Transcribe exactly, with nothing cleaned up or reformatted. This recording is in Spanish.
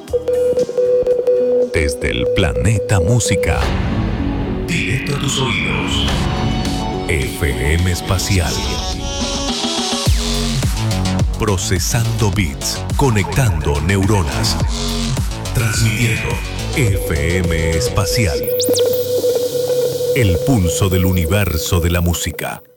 Desde el planeta música, directo a tus oídos. F M Espacial. Procesando bits, conectando neuronas. Transmitiendo F M Espacial. El pulso del universo de la música.